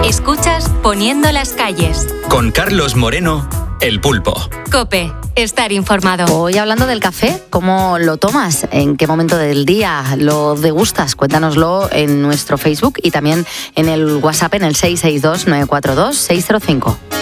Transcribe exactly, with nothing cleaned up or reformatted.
Escuchas Poniendo las calles. Con Carlos Moreno, El Pulpo. COPE. Estar informado. Hoy hablando del café, ¿cómo lo tomas? ¿En qué momento del día lo degustas? Cuéntanoslo en nuestro Facebook y también en el WhatsApp en el seis seis dos, nueve cuatro dos, seis cero cinco.